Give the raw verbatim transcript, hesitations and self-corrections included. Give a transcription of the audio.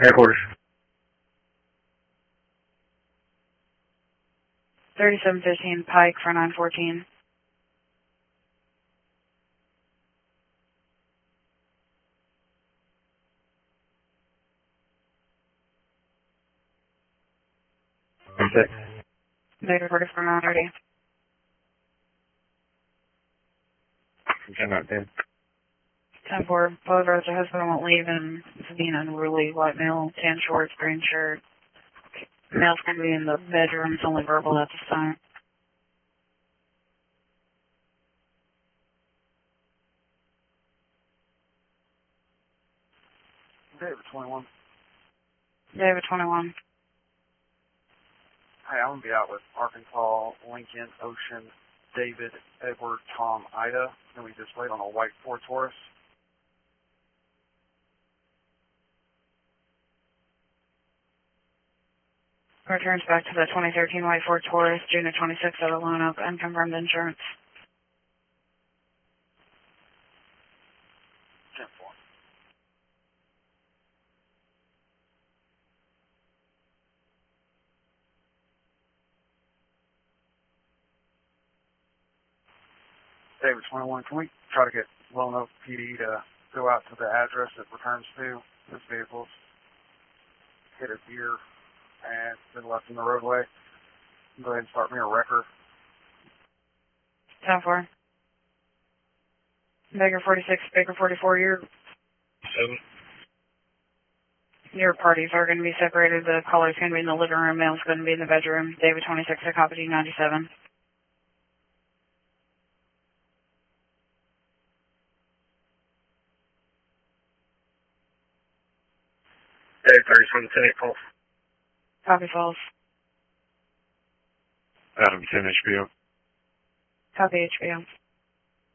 Headquarters. thirty-seven fifteen Pike for nine fourteen. Six. Baker forty for nine thirty. ten not ten. ten four. Both roads her husband won't leave and it's being unruly. White male, tan shorts, green shirt. Male's going to be in the bedroom. It's only verbal at this time. David twenty-one. David twenty-one. Hey, I'm going to be out with Arkansas, Lincoln, Ocean, David, Edward, Tom, Ida. And we just wait on a white Ford Taurus. Returns back to the twenty thirteen white Ford Taurus, June of twenty-six at a loan up, unconfirmed insurance. ten four. David twenty-one, can we try to get Lonoke P D to go out to the address it returns to? This vehicle's hit a deer and been left in the roadway. Go ahead and start me a wrecker. ten four. Baker forty-six, Baker forty-four, your, Seven. your parties are going to be separated. The caller's going to be in the living room, male's going to be in the bedroom. David twenty-six, I copy D ninety-seven. Dave thirty-seven ten eight false. Copy false. Adam ten H B O. Copy H B O.